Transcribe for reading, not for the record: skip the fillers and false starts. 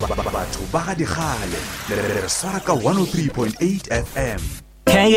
batho ba ga digale re swara ka 103.8 FM.